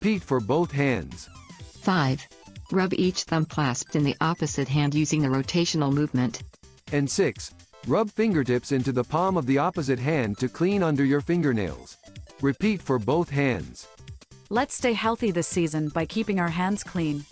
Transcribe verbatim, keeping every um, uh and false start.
Repeat for both hands. five. Rub each thumb clasped in the opposite hand using the rotational movement. And six. Rub fingertips into the palm of the opposite hand to clean under your fingernails. Repeat for both hands. Let's stay healthy this season by keeping our hands clean.